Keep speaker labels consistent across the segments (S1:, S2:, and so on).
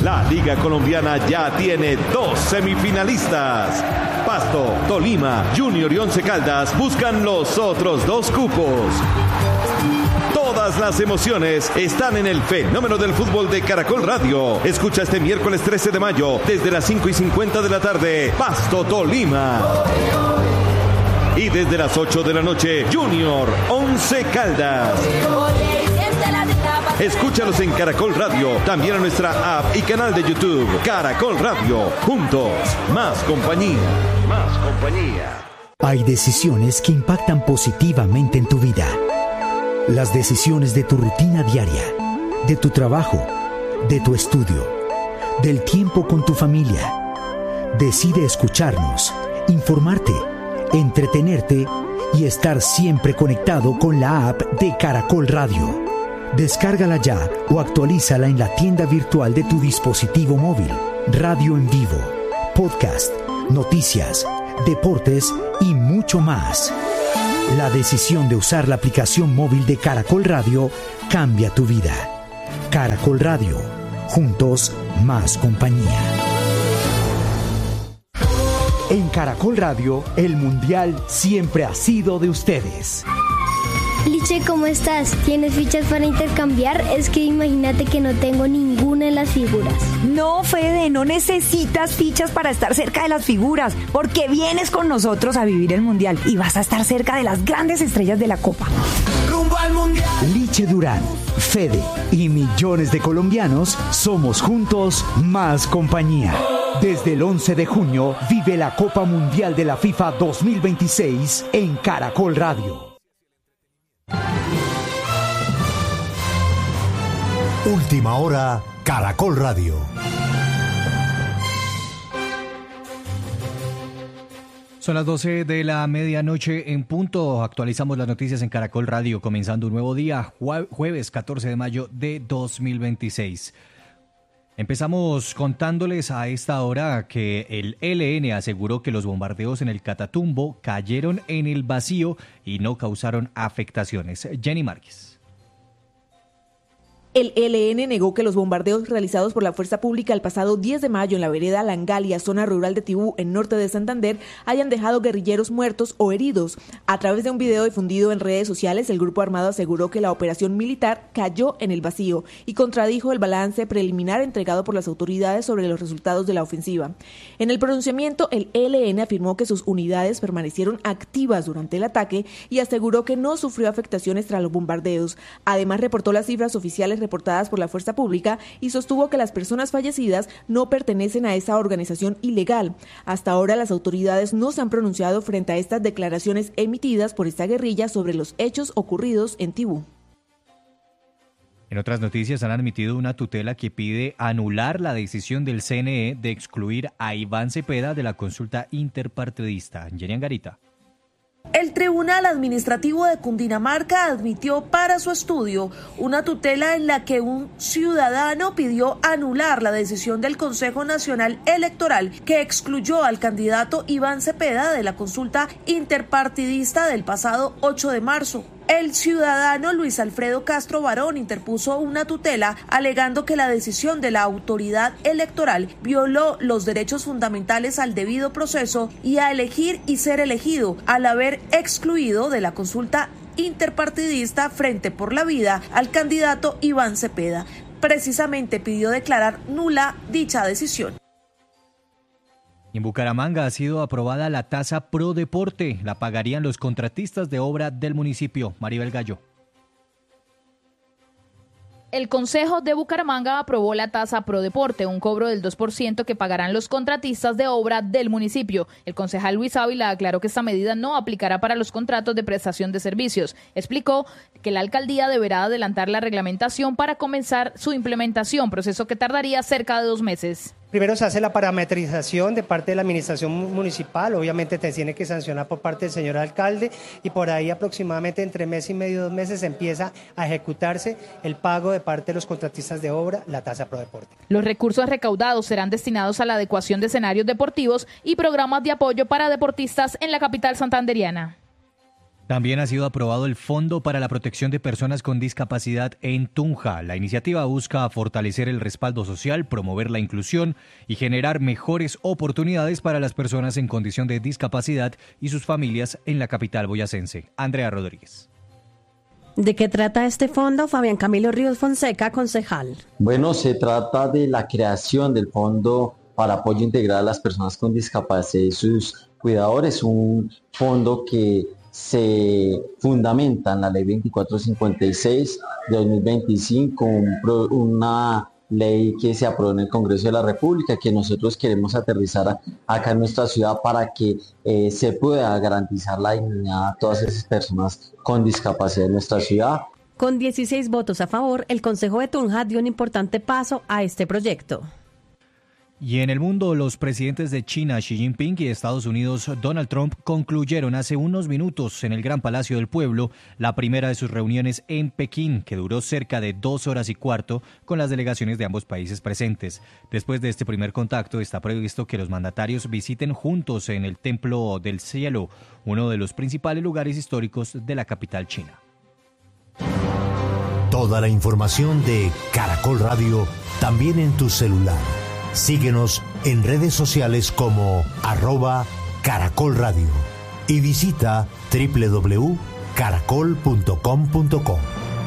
S1: La Liga Colombiana ya tiene 2 semifinalistas. Pasto, Tolima, Junior y Once Caldas buscan los otros 2 cupos. Todas las emociones están en el fenómeno del fútbol de Caracol Radio. Escucha este miércoles 13 de mayo desde las 5:50 de la tarde, Pasto, Tolima. Y desde las 8 de la noche, Junior, Once Caldas. Escúchalos en Caracol Radio, también en nuestra app y canal de YouTube. Caracol Radio, juntos, más compañía. Más compañía.
S2: Hay decisiones que impactan positivamente en tu vida. Las decisiones de tu rutina diaria, de tu trabajo, de tu estudio, del tiempo con tu familia. Decide escucharnos, informarte, entretenerte y estar siempre conectado con la app de Caracol Radio. Descárgala ya o actualízala en la tienda virtual de tu dispositivo móvil. Radio en vivo, podcast, noticias, deportes y mucho más. La decisión de usar la aplicación móvil de Caracol Radio cambia tu vida. Caracol Radio, juntos más compañía. En Caracol Radio, el Mundial siempre ha sido de ustedes.
S3: Liche, ¿cómo estás? ¿Tienes fichas para intercambiar? Es que imagínate que no tengo ninguna de las figuras.
S4: No, Fede, no necesitas fichas para estar cerca de las figuras, porque vienes con nosotros a vivir el Mundial y vas a estar cerca de las grandes estrellas de la Copa.
S5: ¡Rumbo al Mundial!
S2: Liche Durán, Fede y millones de colombianos somos juntos más compañía. Desde el 11 de junio vive la Copa Mundial de la FIFA 2026 en Caracol Radio.
S6: Última hora, Caracol Radio.
S7: Son las 12 de la medianoche en punto. Actualizamos las noticias en Caracol Radio, comenzando un nuevo día, jueves 14 de mayo de 2026. Empezamos contándoles a esta hora que el ELN aseguró que los bombardeos en el Catatumbo cayeron en el vacío y no causaron afectaciones. Jenny Márquez.
S8: El ELN negó que los bombardeos realizados por la Fuerza Pública el pasado 10 de mayo en la vereda Langalia, zona rural de Tibú, en norte de Santander, hayan dejado guerrilleros muertos o heridos. A través de un video difundido en redes sociales, el grupo armado aseguró que la operación militar cayó en el vacío y contradijo el balance preliminar entregado por las autoridades sobre los resultados de la ofensiva. En el pronunciamiento, el ELN afirmó que sus unidades permanecieron activas durante el ataque y aseguró que no sufrió afectaciones tras los bombardeos. Además, reportó las cifras oficiales reportadas por la Fuerza Pública y sostuvo que las personas fallecidas no pertenecen a esa organización ilegal. Hasta ahora las autoridades no se han pronunciado frente a estas declaraciones emitidas por esta guerrilla sobre los hechos ocurridos en Tibú.
S7: En otras noticias, han admitido una tutela que pide anular la decisión del CNE de excluir a Iván Cepeda de la consulta interpartidista. Jenny Angarita.
S9: El Tribunal Administrativo de Cundinamarca admitió para su estudio una tutela en la que un ciudadano pidió anular la decisión del Consejo Nacional Electoral que excluyó al candidato Iván Cepeda de la consulta interpartidista del pasado 8 de marzo. El ciudadano Luis Alfredo Castro Barón interpuso una tutela alegando que la decisión de la autoridad electoral violó los derechos fundamentales al debido proceso y a elegir y ser elegido, al haber excluido de la consulta interpartidista Frente por la Vida al candidato Iván Cepeda. Precisamente pidió declarar nula dicha decisión.
S7: En Bucaramanga ha sido aprobada la tasa Pro Deporte. La pagarían los contratistas de obra del municipio. Maribel Gallo.
S10: El Consejo de Bucaramanga aprobó la tasa Pro Deporte, un cobro del 2% que pagarán los contratistas de obra del municipio. El concejal Luis Ávila aclaró que esta medida no aplicará para los contratos de prestación de servicios. Explicó que la alcaldía deberá adelantar la reglamentación para comenzar su implementación, proceso que tardaría cerca de 2 meses.
S11: Primero se hace la parametrización de parte de la administración municipal, obviamente te tiene que sancionar por parte del señor alcalde y por ahí aproximadamente entre mes y medio, 2 meses empieza a ejecutarse el pago de parte de los contratistas de obra, la tasa Pro Deporte.
S10: Los recursos recaudados serán destinados a la adecuación de escenarios deportivos y programas de apoyo para deportistas en la capital santanderiana.
S7: También ha sido aprobado el Fondo para la Protección de Personas con Discapacidad en Tunja. La iniciativa busca fortalecer el respaldo social, promover la inclusión y generar mejores oportunidades para las personas en condición de discapacidad y sus familias en la capital boyacense. Andrea Rodríguez.
S5: ¿De qué trata este fondo? Fabián Camilo Ríos Fonseca, concejal.
S12: Bueno, se trata de la creación del Fondo para Apoyo Integral a las Personas con Discapacidad y sus cuidadores, un fondo que se fundamenta en la Ley 2456 de 2025, una ley que se aprobó en el Congreso de la República, que nosotros queremos aterrizar acá en nuestra ciudad para que se pueda garantizar la dignidad a todas esas personas con discapacidad en nuestra ciudad.
S5: Con 16 votos a favor, el Consejo de Tunja dio un importante paso a este proyecto.
S7: Y en el mundo, los presidentes de China, Xi Jinping, y de Estados Unidos, Donald Trump, concluyeron hace unos minutos en el Gran Palacio del Pueblo la primera de sus reuniones en Pekín, que duró cerca de 2 horas y cuarto con las delegaciones de ambos países presentes. Después de este primer contacto, está previsto que los mandatarios visiten juntos en el Templo del Cielo, uno de los principales lugares históricos de la capital china.
S6: Toda la información de Caracol Radio, también en tu celular. Síguenos en redes sociales como @Caracol Radio y visita www.caracol.com.co.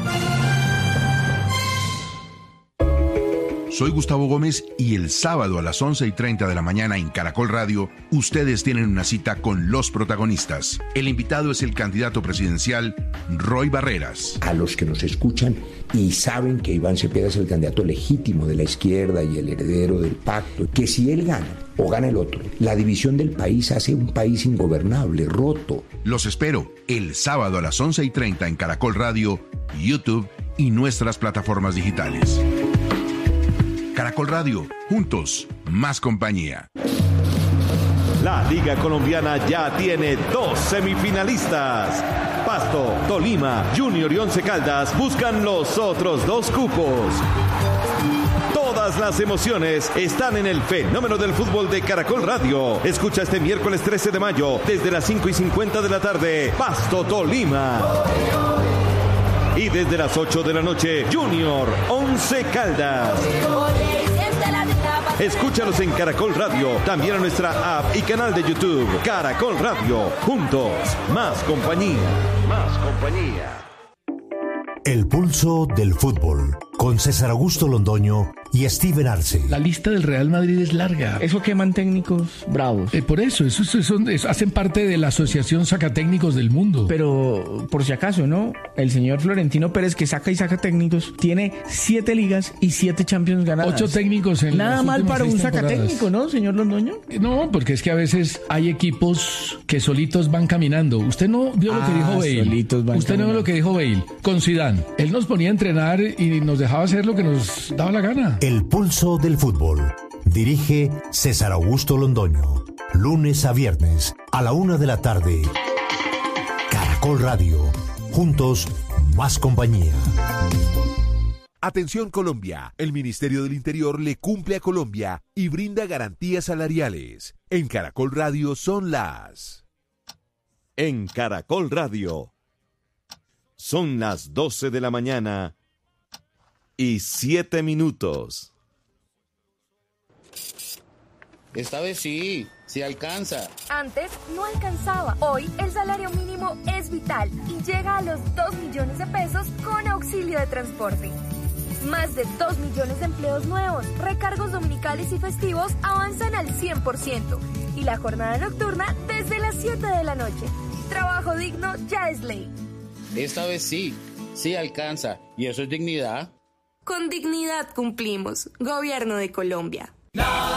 S13: Soy Gustavo Gómez y el sábado a las 11:30 de la mañana en Caracol Radio, ustedes tienen una cita con los protagonistas. El invitado es el candidato presidencial Roy Barreras.
S14: A los que nos escuchan y saben que Iván Cepeda es el candidato legítimo de la izquierda y el heredero del pacto, que si él gana o gana el otro, la división del país hace un país ingobernable, roto.
S13: Los espero el sábado a las 11:30 en Caracol Radio, YouTube y nuestras plataformas digitales. Caracol Radio, juntos, más compañía.
S1: La Liga Colombiana ya tiene 2 semifinalistas. Pasto, Tolima, Junior y Once Caldas buscan los otros 2 cupos. Todas las emociones están en el fenómeno del fútbol de Caracol Radio. Escucha este miércoles 13 de mayo, desde las 5:50 de la tarde, Pasto, Tolima. Y desde las 8 de la noche, Junior, Once Caldas. Escúchalos en Caracol Radio, también en nuestra app y canal de YouTube. Caracol Radio, juntos, más compañía. Más compañía.
S6: El pulso del fútbol, con César Augusto Londoño y Steven Arce.
S15: La lista del Real Madrid es larga.
S16: Eso queman técnicos bravos.
S15: Por eso hacen parte de la Asociación Sacatécnicos del Mundo.
S16: Pero, por si acaso, ¿no? El señor Florentino Pérez, que saca y saca técnicos, tiene 7 ligas y 7 Champions ganadas.
S15: 8 técnicos en
S16: Nada mal para un sacatécnico, ¿no, señor Londoño?
S15: No, porque es que a veces hay equipos que solitos van caminando. Usted no vio lo que dijo Bale. Usted no vio lo que dijo Bale con Zidane. Él nos ponía a entrenar y nos dejaba hacer lo que nos daba la gana.
S6: El pulso del fútbol. Dirige César Augusto Londoño. Lunes a viernes a la 1 de la tarde. Caracol Radio. Juntos, más compañía.
S17: Atención Colombia, el Ministerio del Interior le cumple a Colombia y brinda garantías salariales. En Caracol Radio son las...
S1: En Caracol Radio son las 12 de la mañana y 7 minutos.
S18: Esta vez sí alcanza.
S19: Antes no alcanzaba. Hoy el salario mínimo es vital y llega a los 2 millones de pesos con auxilio de transporte. Más de 2 millones de empleos nuevos, recargos dominicales y festivos avanzan al 100% y la jornada nocturna desde las 7 de la noche. Trabajo digno ya es ley.
S18: Esta vez sí alcanza. ¿Y eso es dignidad?
S19: Con dignidad cumplimos. Gobierno de Colombia.